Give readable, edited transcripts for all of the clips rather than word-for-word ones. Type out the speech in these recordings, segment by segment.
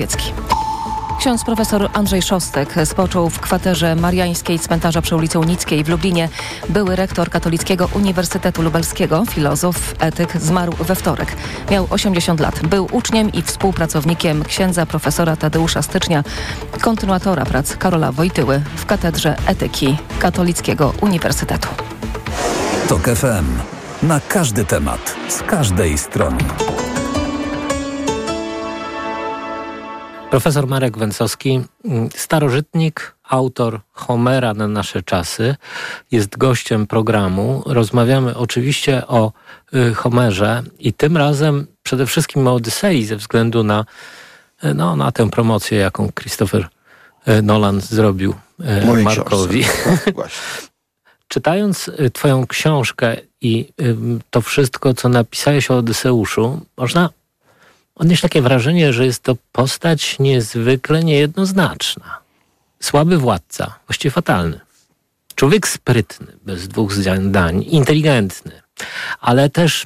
Ksiądz profesor Andrzej Szostek spoczął w kwaterze mariańskiej cmentarza przy ulicy Unickiej w Lublinie. Były rektor Katolickiego Uniwersytetu Lubelskiego, filozof, etyk, zmarł we wtorek. Miał 80 lat. Był uczniem i współpracownikiem księdza profesora Tadeusza Stycznia, kontynuatora prac Karola Wojtyły w Katedrze Etyki Katolickiego Uniwersytetu. TOK FM. Na każdy temat, z każdej strony. Profesor Marek Węcowski, starożytnik, autor Homera na nasze czasy, jest gościem programu. Rozmawiamy oczywiście o Homerze i tym razem przede wszystkim o Odysei ze względu na tę promocję, jaką Christopher Nolan zrobił Markowi. Czytając twoją książkę i to wszystko, co napisałeś o Odyseuszu, można odnieść takie wrażenie, że jest to postać niezwykle niejednoznaczna. Słaby władca, właściwie fatalny. Człowiek sprytny, bez dwóch zdań, inteligentny, ale też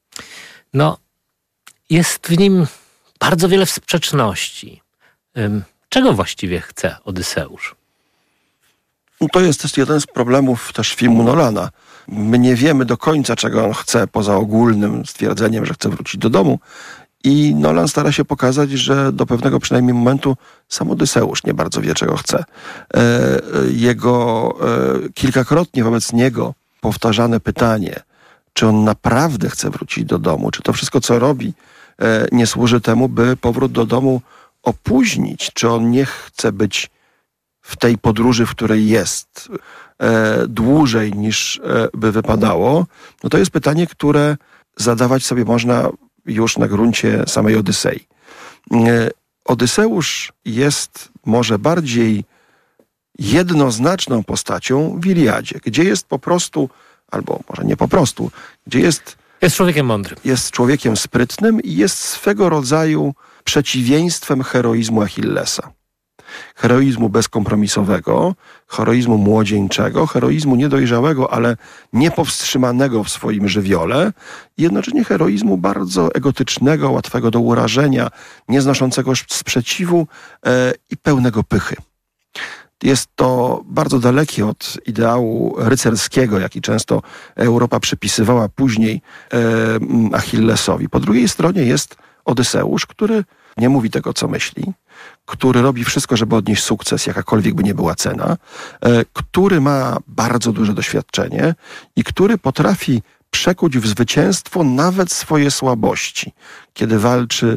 jest w nim bardzo wiele sprzeczności. Czego właściwie chce Odyseusz? To jest też jeden z problemów też filmu Nolana. My nie wiemy do końca, czego on chce, poza ogólnym stwierdzeniem, że chce wrócić do domu. I Nolan stara się pokazać, że do pewnego przynajmniej momentu sam Odyseusz nie bardzo wie, czego chce. Jego kilkakrotnie wobec niego powtarzane pytanie, czy on naprawdę chce wrócić do domu, czy to wszystko, co robi, nie służy temu, by powrót do domu opóźnić, czy on nie chce być w tej podróży, w której jest, dłużej niż by wypadało, no to jest pytanie, które zadawać sobie można już na gruncie samej Odysei. Odyseusz jest może bardziej jednoznaczną postacią w Iliadzie, gdzie jest po prostu, albo może nie po prostu, gdzie jest człowiekiem mądrym. Jest człowiekiem sprytnym i jest swego rodzaju przeciwieństwem heroizmu Achillesa. Heroizmu bezkompromisowego, heroizmu młodzieńczego, heroizmu niedojrzałego, ale niepowstrzymanego w swoim żywiole i jednocześnie heroizmu bardzo egotycznego, łatwego do urażenia, nieznoszącego sprzeciwu i pełnego pychy. Jest to bardzo dalekie od ideału rycerskiego, jaki często Europa przypisywała później Achillesowi. Po drugiej stronie jest Odyseusz, który nie mówi tego, co myśli, który robi wszystko, żeby odnieść sukces, jakakolwiek by nie była cena, który ma bardzo duże doświadczenie i który potrafi przekuć w zwycięstwo nawet swoje słabości. Kiedy walczy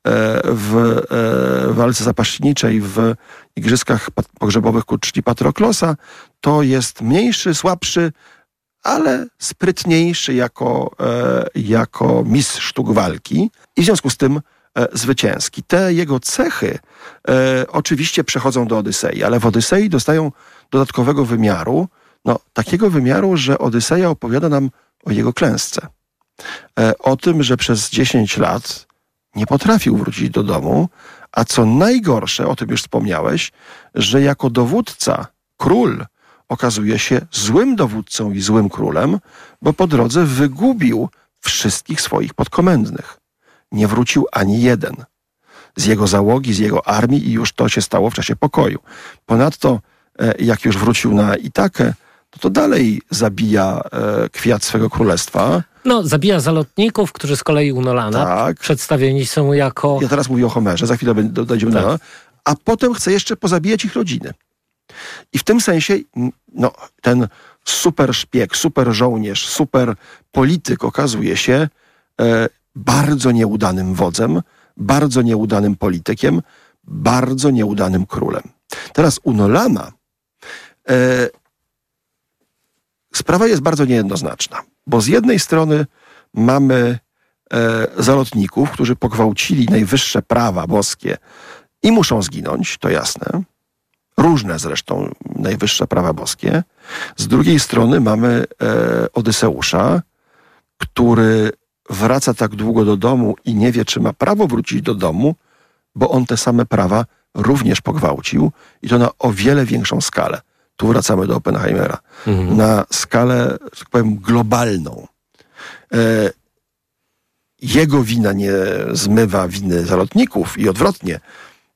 w walce zapaśniczej w igrzyskach pogrzebowych ku czci Patroklosa, to jest mniejszy, słabszy, ale sprytniejszy jako mistrz sztuk walki i w związku z tym zwycięski. Te jego cechy oczywiście przechodzą do Odysei, ale w Odysei dostają dodatkowego wymiaru, takiego wymiaru, że Odyseja opowiada nam o jego klęsce. O tym, że przez 10 lat nie potrafił wrócić do domu, a co najgorsze, o tym już wspomniałeś, że jako dowódca, król okazuje się złym dowódcą i złym królem, bo po drodze wygubił wszystkich swoich podkomendnych. Nie wrócił ani jeden z jego załogi, z jego armii i już to się stało w czasie pokoju. Ponadto, jak już wrócił na Itakę, to dalej zabija kwiat swego królestwa. Zabija zalotników, którzy z kolei u Nolana przedstawieni są jako... Ja teraz mówię o Homerze, za chwilę dojdziemy do Nolana. A potem chce jeszcze pozabijać ich rodziny. I w tym sensie ten super szpieg, super żołnierz, super polityk okazuje się bardzo nieudanym wodzem, bardzo nieudanym politykiem, bardzo nieudanym królem. Teraz u Nolana sprawa jest bardzo niejednoznaczna, bo z jednej strony mamy zalotników, którzy pogwałcili najwyższe prawa boskie i muszą zginąć, to jasne. Różne zresztą najwyższe prawa boskie. Z drugiej strony mamy Odyseusza, który wraca tak długo do domu i nie wie, czy ma prawo wrócić do domu, bo on te same prawa również pogwałcił i to na o wiele większą skalę. Tu wracamy do Oppenheimera. Na skalę, że tak powiem, globalną. Jego wina nie zmywa winy zalotników i odwrotnie.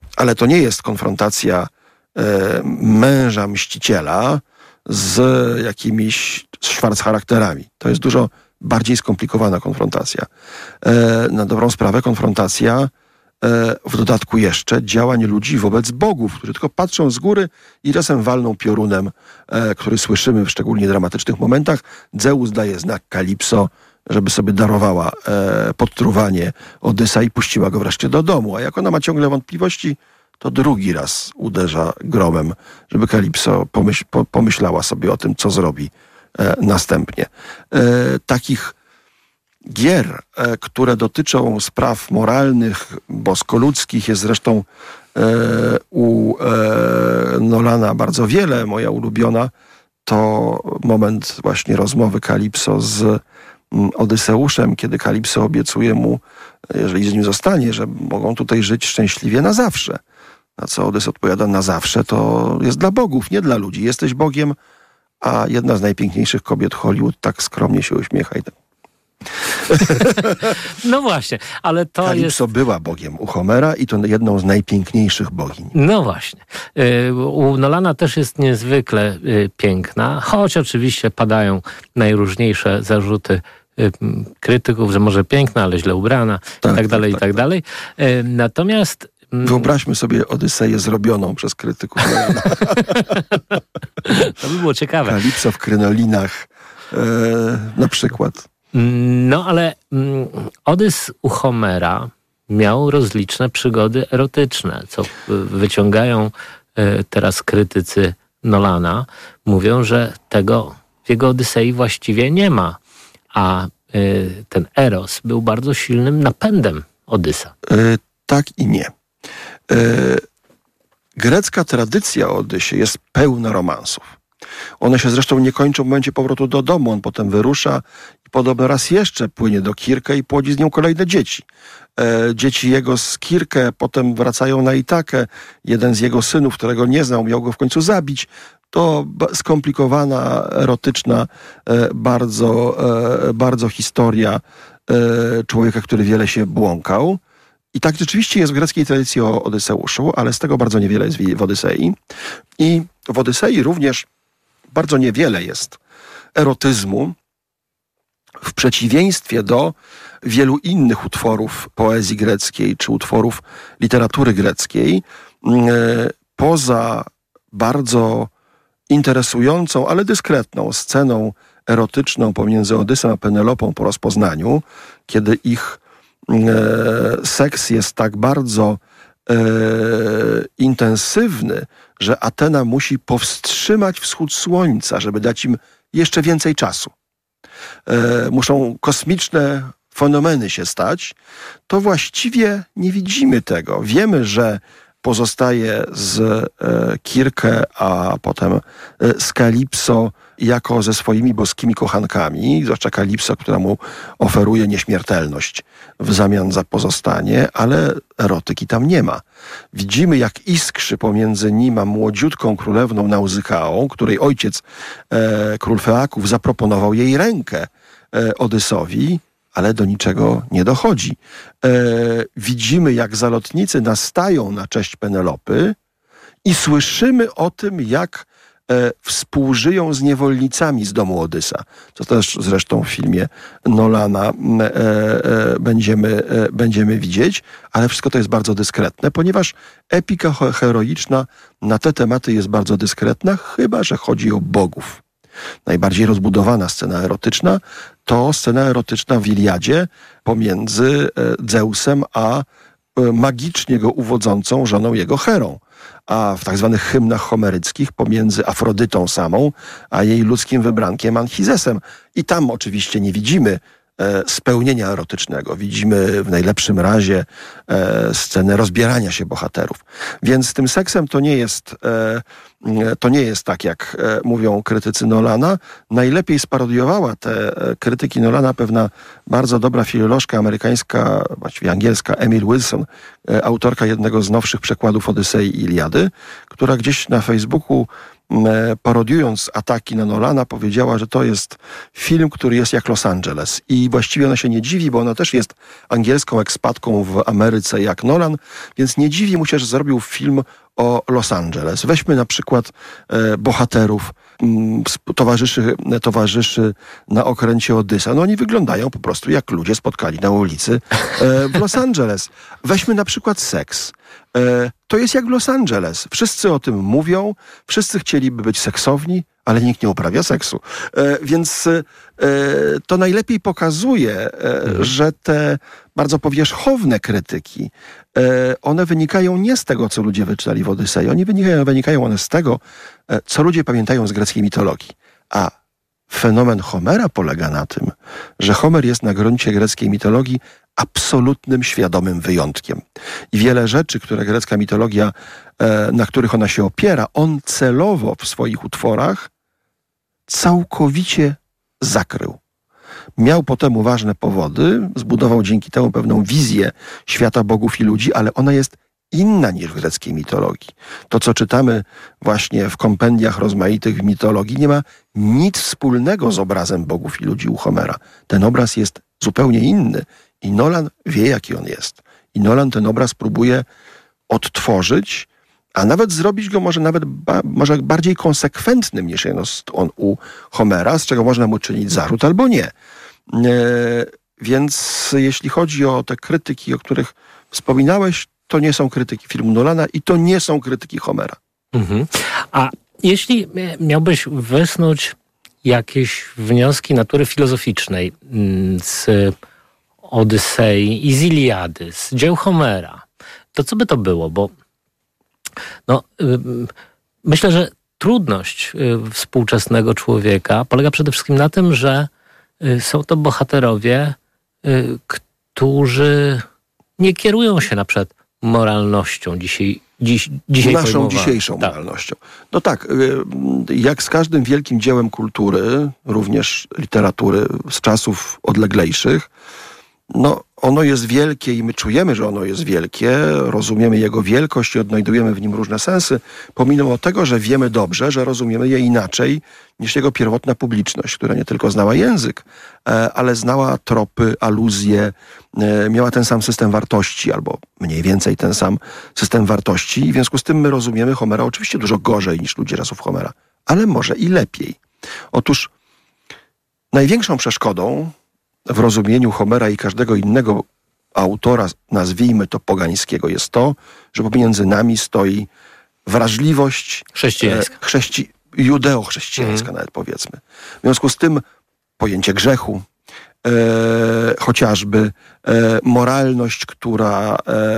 Ale to nie jest konfrontacja męża mściciela z jakimiś szwarc-charakterami. To jest dużo bardziej skomplikowana konfrontacja. Na dobrą sprawę konfrontacja w dodatku jeszcze działań ludzi wobec bogów, którzy tylko patrzą z góry i czasem walną piorunem, który słyszymy w szczególnie dramatycznych momentach. Zeus daje znak Kalipso, żeby sobie darowała podtruwanie Odysa i puściła go wreszcie do domu. A jak ona ma ciągle wątpliwości, to drugi raz uderza gromem, żeby Kalipso pomyślała sobie o tym, co zrobi następnie. Takich gier, które dotyczą spraw moralnych, bosko-ludzkich, jest zresztą u Nolana bardzo wiele. Moja ulubiona to moment właśnie rozmowy Kalipso z Odyseuszem, kiedy Kalipso obiecuje mu, jeżeli z nim zostanie, że mogą tutaj żyć szczęśliwie na zawsze. Na co Odys odpowiada: na zawsze to jest dla bogów, nie dla ludzi. Jesteś Bogiem, a jedna z najpiękniejszych kobiet Hollywood tak skromnie się uśmiecha i tak. No właśnie, ale to Kalipso była Bogiem u Homera i to jedną z najpiękniejszych bogiń. No właśnie. U Nolana też jest niezwykle piękna, choć oczywiście padają najróżniejsze zarzuty krytyków, że może piękna, ale źle ubrana i tak dalej, i tak dalej. Natomiast wyobraźmy sobie Odyseję zrobioną przez krytyków. To by było ciekawe. Kalipso w krynolinach na przykład. No ale Odys u Homera miał rozliczne przygody erotyczne, co wyciągają teraz krytycy Nolana. Mówią, że tego w jego Odysei właściwie nie ma, a ten eros był bardzo silnym napędem Odysa. Tak i nie. Grecka tradycja o Odysie jest pełna romansów. One się zresztą nie kończą w momencie powrotu do domu. On potem wyrusza i podobno raz jeszcze płynie do Kirkę i płodzi z nią kolejne dzieci. Dzieci jego z Kirkę potem wracają na Itakę. Jeden z jego synów, którego nie znał, miał go w końcu zabić. To skomplikowana, erotyczna, bardzo historia człowieka, który wiele się błąkał. I tak rzeczywiście jest w greckiej tradycji o Odyseuszu, ale z tego bardzo niewiele jest w Odysei. I w Odysei również bardzo niewiele jest erotyzmu, w przeciwieństwie do wielu innych utworów poezji greckiej czy utworów literatury greckiej. Poza bardzo interesującą, ale dyskretną sceną erotyczną pomiędzy Odysem a Penelopą po rozpoznaniu, kiedy ich seks jest tak bardzo intensywny, że Atena musi powstrzymać wschód słońca, żeby dać im jeszcze więcej czasu. Muszą kosmiczne fenomeny się stać. To właściwie nie widzimy tego. Wiemy, że pozostaje z Kirkę, a potem z Kalipso jako ze swoimi boskimi kochankami, zwłaszcza Kalipso, która mu oferuje nieśmiertelność w zamian za pozostanie, ale erotyki tam nie ma. Widzimy, jak iskrzy pomiędzy nim a młodziutką królewną Nauzychaą, której ojciec, król Feaków, zaproponował jej rękę Odysowi, ale do niczego nie dochodzi. Widzimy, jak zalotnicy nastają na cześć Penelopy i słyszymy o tym, jak współżyją z niewolnicami z domu Odysa. Co też zresztą w filmie Nolana będziemy widzieć, ale wszystko to jest bardzo dyskretne, ponieważ epika heroiczna na te tematy jest bardzo dyskretna, chyba że chodzi o bogów. Najbardziej rozbudowana scena erotyczna to scena erotyczna w Iliadzie pomiędzy Zeusem a magicznie go uwodzącą żoną jego Herą, a w tak zwanych hymnach homeryckich pomiędzy Afrodytą samą, a jej ludzkim wybrankiem Anchizesem. I tam oczywiście nie widzimy spełnienia erotycznego. Widzimy w najlepszym razie scenę rozbierania się bohaterów. Więc z tym seksem to nie jest tak, jak mówią krytycy Nolana. Najlepiej sparodiowała te krytyki Nolana pewna bardzo dobra filolożka amerykańska, właściwie angielska, Emil Wilson, autorka jednego z nowszych przekładów Odysei i Iliady, która gdzieś na Facebooku parodiując ataki na Nolana, powiedziała, że to jest film, który jest jak Los Angeles. I właściwie ona się nie dziwi, bo ona też jest angielską ekspatką w Ameryce jak Nolan, więc nie dziwi mu się, że zrobił film o Los Angeles. Weźmy na przykład bohaterów, towarzyszy na okręcie Odysa. No oni wyglądają po prostu jak ludzie spotkali na ulicy w Los Angeles. Weźmy na przykład seks. To jest jak w Los Angeles. Wszyscy o tym mówią, wszyscy chcieliby być seksowni, ale nikt nie uprawia seksu. Więc to najlepiej pokazuje, że te bardzo powierzchowne krytyki, one wynikają nie z tego, co ludzie wyczytali w Odysei. Wynikają one z tego, co ludzie pamiętają z greckiej mitologii. A fenomen Homera polega na tym, że Homer jest na gruncie greckiej mitologii absolutnym, świadomym wyjątkiem. I wiele rzeczy, które grecka mitologia, na których ona się opiera, on celowo w swoich utworach całkowicie zakrył. Miał po temu ważne powody, zbudował dzięki temu pewną wizję świata bogów i ludzi, ale ona jest inna niż w greckiej mitologii. To, co czytamy właśnie w kompendiach rozmaitych mitologii, nie ma nic wspólnego z obrazem bogów i ludzi u Homera. Ten obraz jest zupełnie inny i Nolan wie, jaki on jest. I Nolan ten obraz próbuje odtworzyć, a nawet zrobić go może bardziej konsekwentnym niż jest on u Homera, z czego można mu czynić zarzut albo nie. Więc jeśli chodzi o te krytyki, o których wspominałeś, to nie są krytyki filmu Nolana i to nie są krytyki Homera. Mhm. A jeśli miałbyś wysnuć jakieś wnioski natury filozoficznej z Odysei i z Iliady, z dzieł Homera, to co by to było? Bo myślę, że trudność współczesnego człowieka polega przede wszystkim na tym, że są to bohaterowie, którzy nie kierują się na przykład moralnością dzisiaj naszą dzisiejszą moralnością. No tak, jak z każdym wielkim dziełem kultury, również literatury z czasów odleglejszych, ono jest wielkie i my czujemy, że ono jest wielkie, rozumiemy jego wielkość i odnajdujemy w nim różne sensy, pomimo tego, że wiemy dobrze, że rozumiemy je inaczej niż jego pierwotna publiczność, która nie tylko znała język, ale znała tropy, aluzje, miała ten sam system wartości, albo mniej więcej ten sam system wartości i w związku z tym my rozumiemy Homera oczywiście dużo gorzej niż ludzie czasów Homera, ale może i lepiej. Otóż największą przeszkodą w rozumieniu Homera i każdego innego autora, nazwijmy to pogańskiego, jest to, że pomiędzy nami stoi wrażliwość chrześcijańska. Judeo-chrześcijańska nawet powiedzmy. W związku z tym pojęcie grzechu, chociażby moralność, która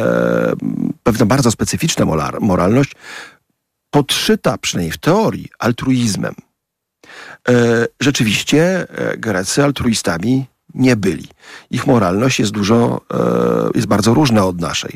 pewna bardzo specyficzna moralność, podszyta przynajmniej w teorii altruizmem. Rzeczywiście Grecy altruistami nie byli. Ich moralność jest bardzo różna od naszej.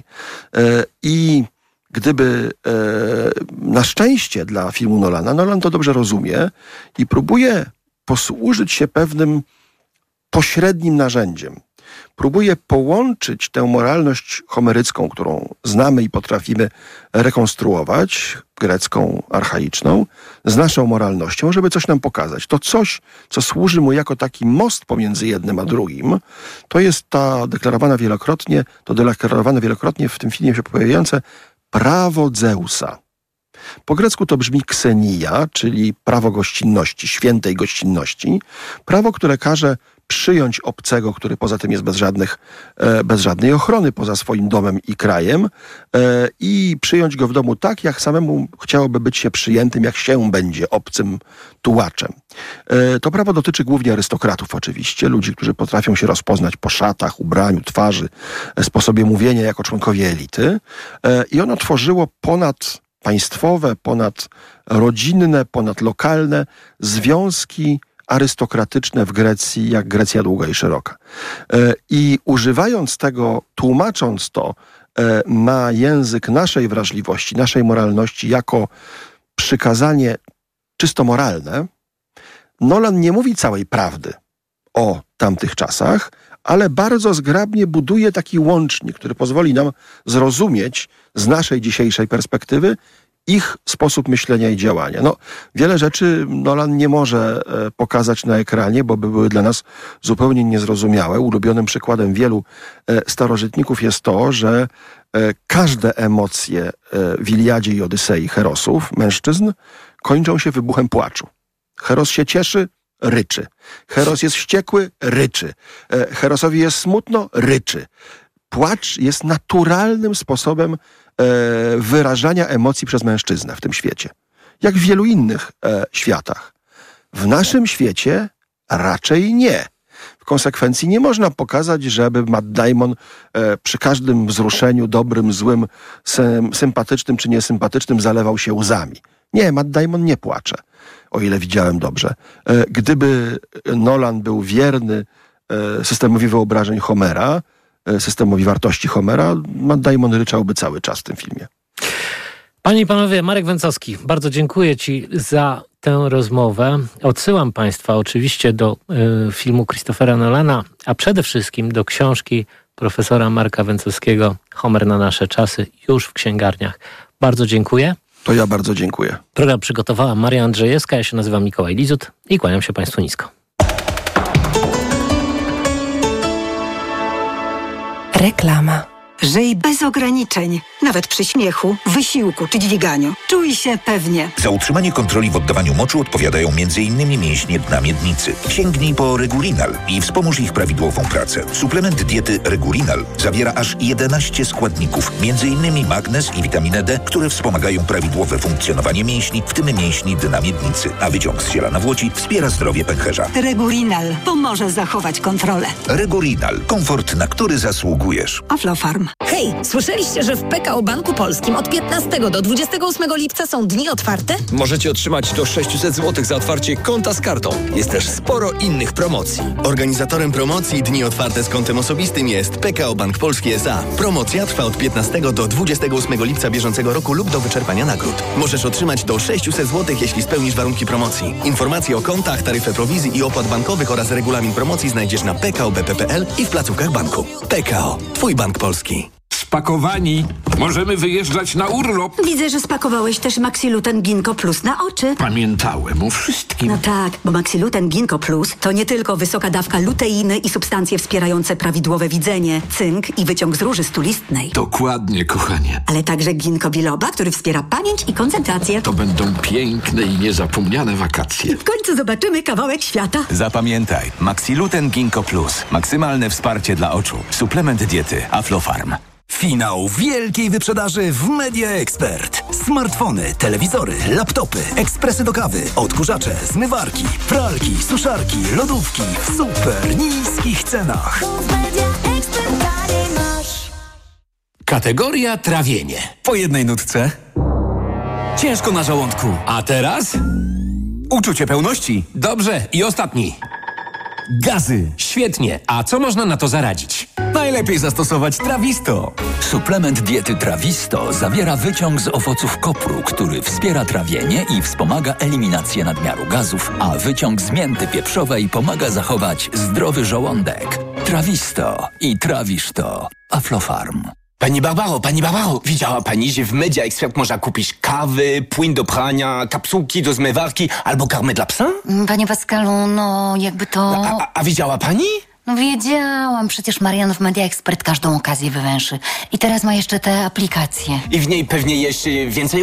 I gdyby na szczęście dla filmu Nolana, Nolan to dobrze rozumie i próbuje posłużyć się pewnym pośrednim narzędziem. Próbuje połączyć tę moralność homerycką, którą znamy i potrafimy rekonstruować, grecką, archaiczną, z naszą moralnością, żeby coś nam pokazać. To coś, co służy mu jako taki most pomiędzy jednym a drugim, to jest to deklarowane wielokrotnie w tym filmie się pojawiające prawo Zeusa. Po grecku to brzmi ksenia, czyli prawo gościnności, świętej gościnności. Prawo, które każe przyjąć obcego, który poza tym jest bez żadnej ochrony poza swoim domem i krajem i przyjąć go w domu tak, jak samemu chciałoby być się przyjętym, jak się będzie obcym tułaczem. To prawo dotyczy głównie arystokratów oczywiście, ludzi, którzy potrafią się rozpoznać po szatach, ubraniu, twarzy, sposobie mówienia jako członkowie elity i ono tworzyło ponadpaństwowe, ponadrodzinne, ponadlokalne związki arystokratyczne w Grecji, jak Grecja długa i szeroka. I używając tego, tłumacząc to na język naszej wrażliwości, naszej moralności jako przykazanie czysto moralne, Nolan nie mówi całej prawdy o tamtych czasach, ale bardzo zgrabnie buduje taki łącznik, który pozwoli nam zrozumieć z naszej dzisiejszej perspektywy, ich sposób myślenia i działania. No, wiele rzeczy Nolan nie może pokazać na ekranie, bo by były dla nas zupełnie niezrozumiałe. Ulubionym przykładem wielu starożytników jest to, że każde emocje w Iliadzie i Odysei Herosów, mężczyzn, kończą się wybuchem płaczu. Heros się cieszy, ryczy. Heros jest wściekły, ryczy. Herosowi jest smutno, ryczy. Płacz jest naturalnym sposobem wyrażania emocji przez mężczyznę w tym świecie. Jak w wielu innych światach. W naszym świecie raczej nie. W konsekwencji nie można pokazać, żeby Matt Damon przy każdym wzruszeniu, dobrym, złym, sympatycznym czy niesympatycznym zalewał się łzami. Nie, Matt Damon nie płacze, o ile widziałem dobrze. Gdyby Nolan był wierny systemowi wyobrażeń Homera, systemowi wartości Homera, Matt Damon ryczałby cały czas w tym filmie. Panie i panowie, Marek Węcowski, bardzo dziękuję Ci za tę rozmowę. Odsyłam Państwa oczywiście do filmu Christophera Nolana, a przede wszystkim do książki profesora Marka Węcowskiego Homer na nasze czasy, już w księgarniach. Bardzo dziękuję. To ja bardzo dziękuję. Program przygotowała Maria Andrzejewska, ja się nazywam Mikołaj Lizut i kłaniam się Państwu nisko. Reklama. Żyj bez ograniczeń, nawet przy śmiechu, wysiłku czy dźwiganiu. Czuj się pewnie. Za utrzymanie kontroli w oddawaniu moczu odpowiadają m.in. mięśnie dna miednicy. Sięgnij po Regulinal i wspomóż ich prawidłową pracę. Suplement diety Regulinal zawiera aż 11 składników, m.in. magnez i witaminę D, które wspomagają prawidłowe funkcjonowanie mięśni, w tym mięśni dna miednicy. A wyciąg z ziela nawłoci wspiera zdrowie pęcherza. Regulinal pomoże zachować kontrolę. Regulinal. Komfort, na który zasługujesz. Aflofarm. Hej, słyszeliście, że w PKO Banku Polskim od 15 do 28 lipca są dni otwarte? Możecie otrzymać do 600 zł za otwarcie konta z kartą. Jest też sporo innych promocji. Organizatorem promocji Dni Otwarte z kontem osobistym jest PKO Bank Polski S.A. Promocja trwa od 15 do 28 lipca bieżącego roku lub do wyczerpania nagród. Możesz otrzymać do 600 zł, jeśli spełnisz warunki promocji. Informacje o kontach, taryfę prowizji i opłat bankowych oraz regulamin promocji znajdziesz na pkobp.pl i w placówkach banku. PKO. Twój bank polski. Spakowani. Możemy wyjeżdżać na urlop. Widzę, że spakowałeś też Maxiluten Ginkgo Plus na oczy. Pamiętałem o wszystkim. No tak, bo Maxiluten Ginkgo Plus to nie tylko wysoka dawka luteiny i substancje wspierające prawidłowe widzenie, cynk i wyciąg z róży stulistnej. Dokładnie, kochanie. Ale także ginkgo biloba, który wspiera pamięć i koncentrację. To będą piękne i niezapomniane wakacje. W końcu zobaczymy kawałek świata. Zapamiętaj, Maxiluten Ginkgo Plus. Maksymalne wsparcie dla oczu. Suplement diety Aflofarm. Finał wielkiej wyprzedaży w Media Expert. Smartfony, telewizory, laptopy, ekspresy do kawy, odkurzacze, zmywarki, pralki, suszarki, lodówki w super niskich cenach. Kategoria trawienie. Po jednej nutce. Ciężko na żołądku. A teraz? Uczucie pełności. Dobrze, i ostatni. Gazy. Świetnie, a co można na to zaradzić? Najlepiej zastosować Trawisto. Suplement diety Trawisto zawiera wyciąg z owoców kopru, który wspiera trawienie i wspomaga eliminację nadmiaru gazów, a wyciąg z mięty pieprzowej pomaga zachować zdrowy żołądek. Trawisto i trawisz to. Aflofarm. Pani Barbaro, widziała pani, że w Media Expert można kupić kawy, płyn do prania, kapsułki do zmywarki albo karmę dla psa? Panie Pascalu, no jakby to... A widziała pani? No wiedziałam, przecież Marian w Media Expert każdą okazję wywęszy. I teraz ma jeszcze te aplikacje. I w niej pewnie jest więcej